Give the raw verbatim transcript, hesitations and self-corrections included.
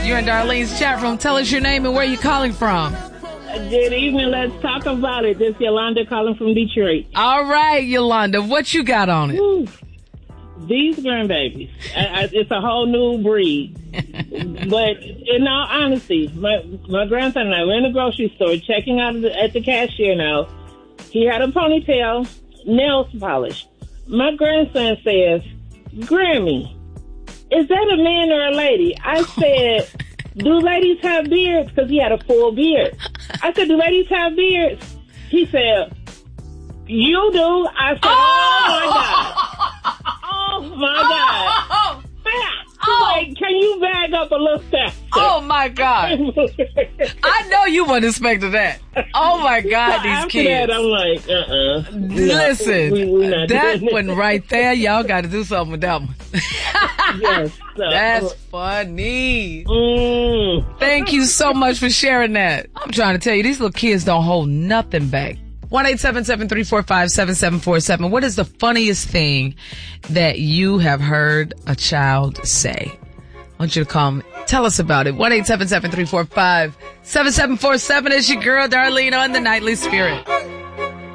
You're in Darlene's chat room. Tell us your name and where you're calling from. Good evening. Let's talk about it. This is Yolanda calling from Detroit. All right, Yolanda. What you got on it? Woo. These grandbabies. I, I, it's a whole new breed. But in all honesty, my, my grandson and I were in the grocery store checking out at the cashier now. He had a ponytail, nails polished. My grandson says, Grammy, is that a man or a lady? I said, do ladies have beards? Because he had a full beard. I said, do ladies have beards? He said, you do. I said, oh, oh my God. Oh, my God. Oh. Like, can you bag up a little faster? Oh, my God. I know you weren't expecting that. Oh, my God, so these after kids. That, I'm like, uh-uh. Listen, no, we, we that one right there, y'all got to do something with that one. Yes. So, That's funny. Mm. Thank you so much for sharing that. I'm trying to tell you, these little kids don't hold nothing back. one eight seven seven, three four five, seven seven four seven. What is the funniest thing that you have heard a child say? I want you to call me. Tell us about it. one eight seven seven, three four five, seven seven four seven is your girl, Darlene, on the Nightly Spirit.